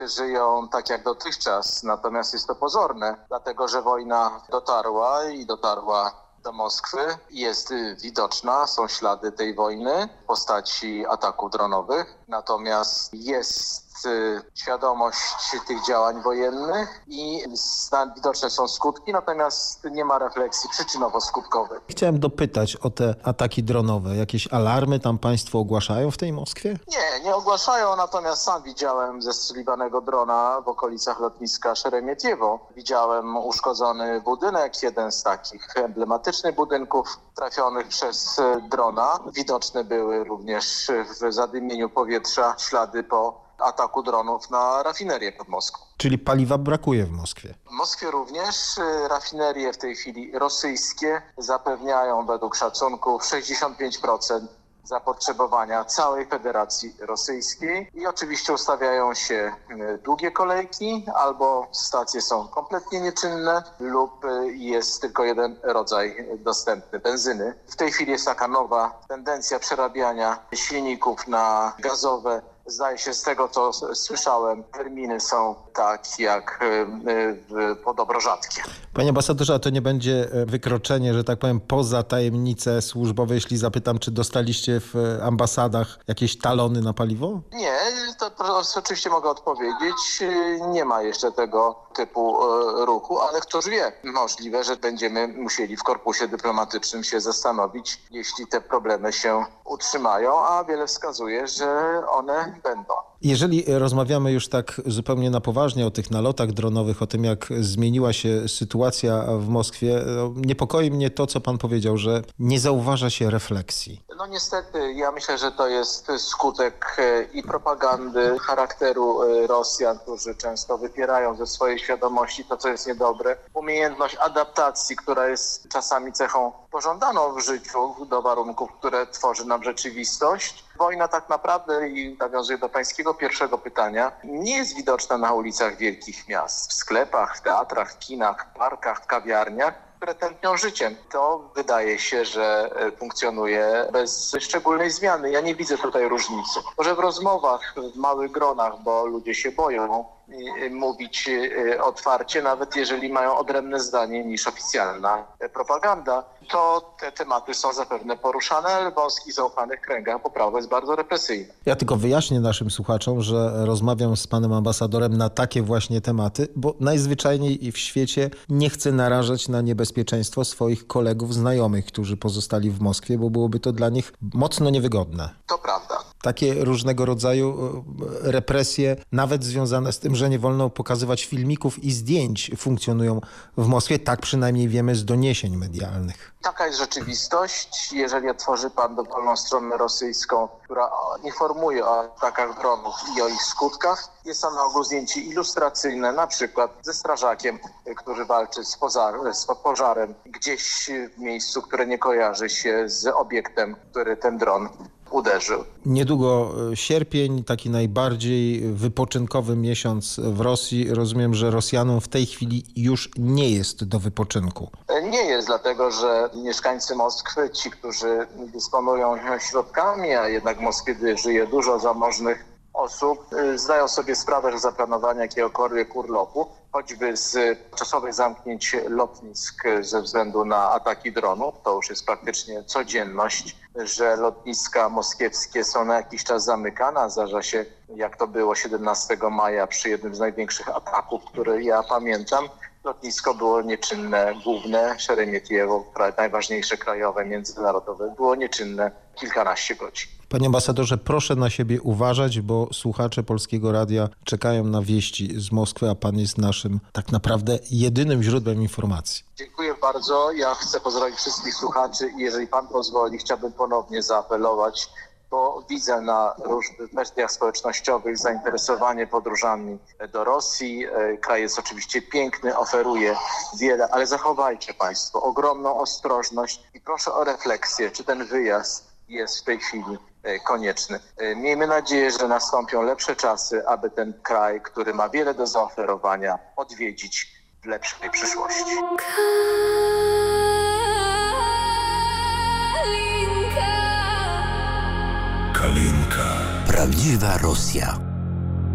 żyją tak jak dotychczas, natomiast jest to pozorne, dlatego że wojna dotarła do Moskwy, jest widoczna, są ślady tej wojny w postaci ataków dronowych, natomiast jest świadomość tych działań wojennych i widoczne są skutki, natomiast nie ma refleksji przyczynowo-skutkowej. Chciałem dopytać o te ataki dronowe. Jakieś alarmy tam państwo ogłaszają w tej Moskwie? Nie ogłaszają, natomiast sam widziałem zestrzeliwanego drona w okolicach lotniska Szeremietiewo. Widziałem uszkodzony budynek, jeden z takich emblematycznych budynków trafionych przez drona. Widoczne były również w zadymieniu powietrza ślady po ataku dronów na rafinerię pod Moskwą. Czyli paliwa brakuje w Moskwie. W Moskwie również rafinerie w tej chwili rosyjskie zapewniają według szacunków 65% zapotrzebowania całej Federacji Rosyjskiej i oczywiście ustawiają się długie kolejki, albo stacje są kompletnie nieczynne lub jest tylko jeden rodzaj dostępny benzyny. W tej chwili jest taka nowa tendencja przerabiania silników na gazowe. Zdaje się, z tego co słyszałem, terminy są tak jak podobno rzadkie. Panie ambasadorze, a to nie będzie wykroczenie, że tak powiem, poza tajemnice służbowe, jeśli zapytam, czy dostaliście w ambasadach jakieś talony na paliwo? Nie, to oczywiście mogę odpowiedzieć. Nie ma jeszcze tego typu ruchu, ale któż wie, możliwe, że będziemy musieli w korpusie dyplomatycznym się zastanowić, jeśli te problemy się utrzymają, a wiele wskazuje, że one będą. Jeżeli rozmawiamy już tak zupełnie na poważnie o tych nalotach dronowych, o tym, jak zmieniła się sytuacja w Moskwie, niepokoi mnie to, co pan powiedział, że nie zauważa się refleksji. No niestety, ja myślę, że to jest skutek i propagandy charakteru Rosjan, którzy często wypierają ze swojej świadomości to, co jest niedobre. Umiejętność adaptacji, która jest czasami cechą pożądaną w życiu do warunków, które tworzy nam rzeczywistość. Wojna tak naprawdę, i nawiązuję do pańskiego pierwszego pytania, nie jest widoczna na ulicach wielkich miast, w sklepach, w teatrach, w kinach, parkach, w kawiarniach, które tętnią życiem. To wydaje się, że funkcjonuje bez szczególnej zmiany. Ja nie widzę tutaj różnicy. Może w rozmowach, w małych gronach, bo ludzie się boją mówić otwarcie, nawet jeżeli mają odrębne zdanie niż oficjalna propaganda, to te tematy są zapewne poruszane, ale w wąskich, zaufanych kręgach, bo prawo jest bardzo represyjne. Ja tylko wyjaśnię naszym słuchaczom, że rozmawiam z panem ambasadorem na takie właśnie tematy, bo najzwyczajniej w świecie nie chcę narażać na niebezpieczeństwo swoich kolegów, znajomych, którzy pozostali w Moskwie, bo byłoby to dla nich mocno niewygodne. To prawda. Takie różnego rodzaju represje, nawet związane z tym, że nie wolno pokazywać filmików i zdjęć, funkcjonują w Moskwie. Tak przynajmniej wiemy z doniesień medialnych. Taka jest rzeczywistość. Jeżeli otworzy pan dowolną stronę rosyjską, która informuje o atakach dronów i o ich skutkach, jest tam na ogół zdjęcie ilustracyjne, na przykład ze strażakiem, który walczy z pożarem gdzieś w miejscu, które nie kojarzy się z obiektem, który ten dron uderzył. Niedługo sierpień, taki najbardziej wypoczynkowy miesiąc w Rosji. Rozumiem, że Rosjanom w tej chwili już nie jest do wypoczynku. Nie jest, dlatego że mieszkańcy Moskwy, ci, którzy dysponują środkami, a jednak w Moskwie żyje dużo zamożnych osób, zdają sobie sprawę, że zaplanowanie jakiegokolwiek urlopu, choćby z czasowych zamknięć lotnisk ze względu na ataki dronów, to już jest praktycznie codzienność, że lotniska moskiewskie są na jakiś czas zamykane. Zdarza się, jak to było 17 maja przy jednym z największych ataków, które ja pamiętam. Lotnisko było nieczynne, główne, Szeremietiewo, najważniejsze krajowe, międzynarodowe, było nieczynne kilkanaście godzin. Panie ambasadorze, proszę na siebie uważać, bo słuchacze Polskiego Radia czekają na wieści z Moskwy, a pan jest naszym tak naprawdę jedynym źródłem informacji. Dziękuję bardzo. Ja chcę pozdrowić wszystkich słuchaczy i jeżeli pan pozwoli, chciałbym ponownie zaapelować, bo widzę na różnych mediach społecznościowych zainteresowanie podróżami do Rosji. Kraj jest oczywiście piękny, oferuje wiele, ale zachowajcie państwo ogromną ostrożność i proszę o refleksję, czy ten wyjazd jest w tej chwili konieczny. Miejmy nadzieję, że nastąpią lepsze czasy, aby ten kraj, który ma wiele do zaoferowania, odwiedzić w lepszej przyszłości. Kalinka. Prawdziwa Rosja.